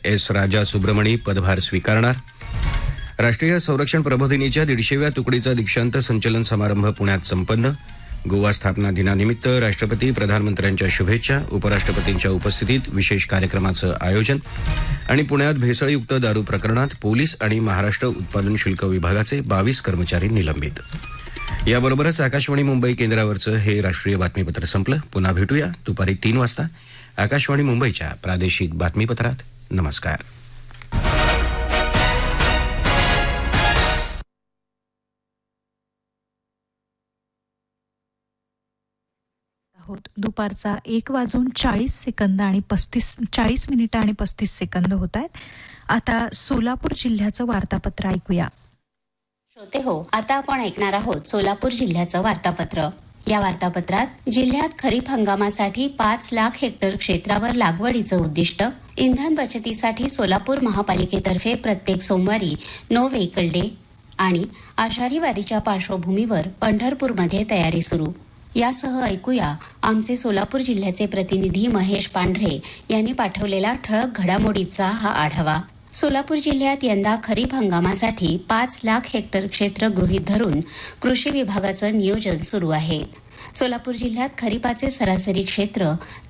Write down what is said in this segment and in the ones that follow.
S राजा सुब्रमणी पदभार स्वीकारणार. राष्ट्रीय संरक्षण प्रबोधिनीच्या 150व्या तुकडीचा दीक्षांत संचलन समारंभ पुण्यात संपन्न. गोवा स्थापना दिनानिमित्त राष्ट्रपती प्रधानमंत्र्यांच्या शुभेच्छा. उपराष्ट्रपतींच्या उपस्थितीत विशेष कार्यक्रमाचं आयोजन. आणि पुण्यात भेसळयुक्त दारू प्रकरणात पोलीस आणि महाराष्ट्र उत्पादन शुल्क विभागाचे 22 कर्मचारी निलंबित. याबरोबरच आकाशवाणी मुंबई केंद्रावरचं हे राष्ट्रीय बातमीपत्र संपलं. पुन्हा भेटूया दुपारी 3 वाजता आकाशवाणी मुंबईच्या प्रादेशिक बातमीपत्रात. नमस्कार. दुपारचा 1:40 आणि 40 मिनिटं आणि 35 सेकंद होत आहेत. आता सोलापूर जिल्ह्याचं वार्तापत्र ऐकूया. श्रोते हो, आता आपण ऐकणार आहोत सोलापूर जिल्ह्याचं वार्तापत्र. या वार्तापत्रात जिल्ह्यात खरीप हंगामासाठी 5 लाख हेक्टर क्षेत्रावर लागवडीचं उद्दिष्ट, इंधन बचतीसाठी सोलापूर महापालिकेतर्फे प्रत्येक सोमवारी नो व्हेकल डे आणि आषाढी वारीच्या पार्श्वभूमीवर पंढरपूरमध्ये तयारी सुरू. यासह ऐकूया आमचे सोलापूर जिल्ह्याचे प्रतिनिधी महेश पांढरे यांनी पाठवलेला ठळक घडामोडीचा हा आढावा. सोलापूर जिल्ह्यात यंदा खरीप हंगामासाठी 5 लाख हेक्टर क्षेत्र गृहीत धरून कृषी विभागाचं नियोजन सुरू आहे. सोलापूर जिल्ह्यात खरीपाचे सरासरी क्षेत्र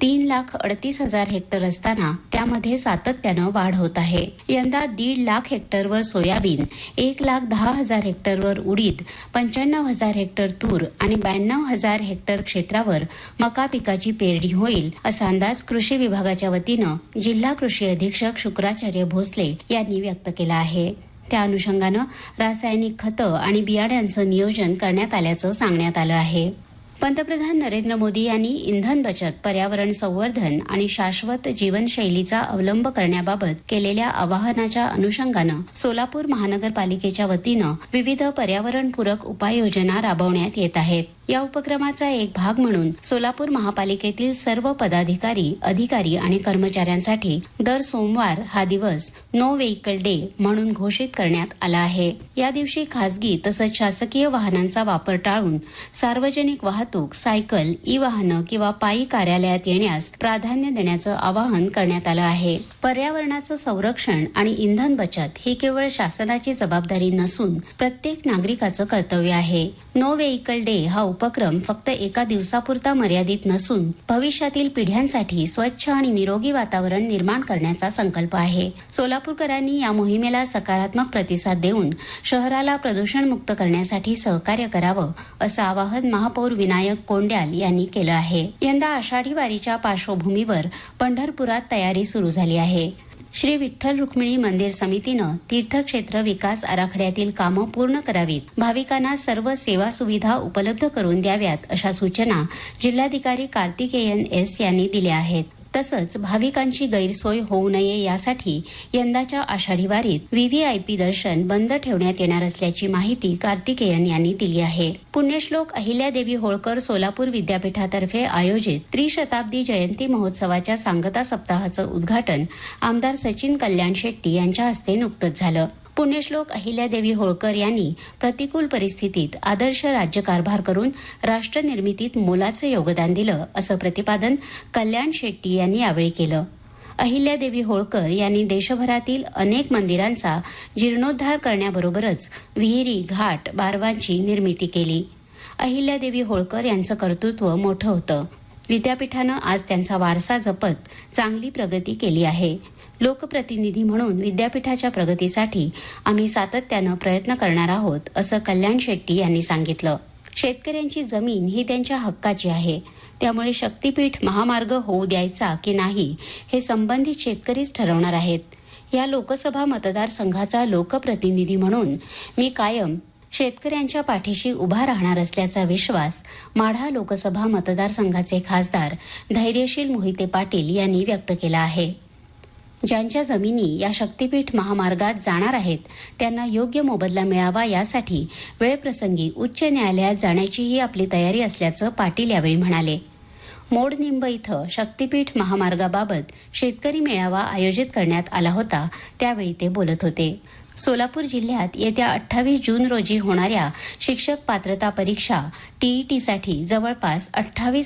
3,38,000 हेक्टर असताना त्यामध्ये सातत्यानं वाढ होत आहे. यंदा 1.5 लाख हेक्टरवर सोयाबीन, 1,10,000 हेक्टरवर उडीद, 95,000 हेक्टर तूर आणि 92,000 हेक्टर क्षेत्रावर मका पिकाची पेरणी होईल असा अंदाज कृषी विभागाच्या वतीनं जिल्हा कृषी अधीक्षक शुक्राचार्य भोसले यांनी व्यक्त केला आहे. त्या अनुषंगानं रासायनिक खतं आणि बियाण्यांचं नियोजन करण्यात आल्याचं सांगण्यात आलं आहे. पंतप्रधान नरेंद्र मोदी यांनी इंधन बचत, पर्यावरण संवर्धन आणि शाश्वत जीवनशैलीचा अवलंब करण्याबाबत केलेल्या आवाहनाच्या अनुषंगानं सोलापूर महानगरपालिकेच्या वतीनं विविध पर्यावरणपूरक उपाययोजना राबवण्यात येत आहेत. या उपक्रमाचा एक भाग म्हणून सोलापूर महापालिकेतील सर्व पदाधिकारी, अधिकारी आणि कर्मचाऱ्यांसाठी दर सोमवार हा दिवस नो व्हेकल डे म्हणून घोषित करण्यात आला आहे. या दिवशी खासगी तसंच शासकीय वाहनांचा वापर टाळून सार्वजनिक वाहतूक, सायकल, ई वाहनं किंवा पायी कार्यालयात येण्यास प्राधान्य देण्याचं आवाहन करण्यात आलं आहे. पर्यावरणाचं संरक्षण आणि इंधन बचत ही केवळ शासनाची जबाबदारी नसून प्रत्येक नागरिकाचं कर्तव्य आहे. नो व्हेकल डे हा उपक्रम फक्त एका दिवसापुरता मर्यादित नसून भविष्यातील पिढ्यांसाठी स्वच्छ आणि निरोगी वातावरण निर्माण करण्याचा संकल्प आहे. सोलापूरकरांनी या मोहिमेला सकारात्मक प्रतिसाद देऊन शहराला प्रदूषणमुक्त करण्यासाठी सहकार्य करावं असं आवाहन महापौर विनायक कोंड्याल यांनी केलं आहे. यंदा आषाढी वारीच्या पार्श्वभूमीवर पंढरपुरात तयारी सुरू झाली आहे. श्री विठ्ठल रुक्मिणी मंदिर समितीनं तीर्थक्षेत्र विकास आराखड्यातील कामं पूर्ण करावीत, भाविकांना सर्व सेवा सुविधा उपलब्ध करून द्याव्यात अशा सूचना जिल्हाधिकारी कार्तिकेयन एस यांनी दिल्या आहेत. तसंच भाविकांची गैरसोय होऊ नये यासाठी यंदाच्या आषाढी वारीत व्हीव्हीआयपी दर्शन बंद ठेवण्यात येणार असल्याची माहिती कार्तिकेयन यांनी दिली आहे. पुण्यश्लोक अहिल्यादेवी होळकर सोलापूर विद्यापीठातर्फे आयोजित त्रिशताब्दी जयंती महोत्सवाच्या सांगता सप्ताहाचं उद्घाटन आमदार सचिन कल्याण शेट्टी यांच्या हस्ते नुकतंच झालं. पुण्यश्लोक अहिल्यादेवी होळकर यांनी प्रतिकूल परिस्थितीत आदर्श राज्यकारभार करून राष्ट्र निर्मितीत मोलाचं योगदान दिलं असं प्रतिपादन कल्याण शेट्टी यांनी यावेळी केलं. अहिल्यादेवी होळकर यांनी देशभरातील अनेक मंदिरांचा जीर्णोद्धार करण्याबरोबरच विहिरी, घाट, बारवांची निर्मिती केली. अहिल्यादेवी होळकर यांचं कर्तृत्व मोठं होतं. विद्यापीठानं आज त्यांचा वारसा जपत चांगली प्रगती केली आहे. लोकप्रतिनिधी म्हणून विद्यापीठाच्या प्रगतीसाठी आम्ही सातत्यानं प्रयत्न करणार आहोत असं कल्याण शेट्टी यांनी सांगितलं. शेतकऱ्यांची जमीन ही त्यांच्या हक्काची आहे. त्यामुळे शक्तीपीठ महामार्ग होऊ द्यायचा की नाही हे संबंधित शेतकरीच ठरवणार आहेत. या लोकसभा मतदारसंघाचा लोकप्रतिनिधी म्हणून मी कायम शेतकऱ्यांच्या पाठीशी उभा राहणार असल्याचा विश्वास माढा लोकसभा मतदारसंघाचे खासदार धैर्यशील मोहिते पाटील यांनी व्यक्त केला आहे. ज्यांच्या जमिनी या शक्तीपीठ महामार्गात जाणार आहेत त्यांना योग्य मोबदला मिळावा यासाठी वेळप्रसंगी उच्च न्यायालयात जाण्याचीही आपली तयारी असल्याचं पाटील यावेळी म्हणाले. मोडनिंब इथं शक्तीपीठ महामार्गाबाबत शेतकरी मेळावा आयोजित करण्यात आला होता. त्यावेळी ते बोलत होते. सोलापूर जिल्ह्यात येत्या 28 जून रोजी होणाऱ्या शिक्षक पात्रता परीक्षा टीईटीसाठी जवळपास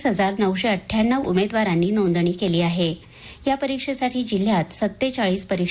28,998 उमेदवारांनी नोंदणी केली आहे. या परीक्षेसाठी जिल्ह्यात 47 परीक्षा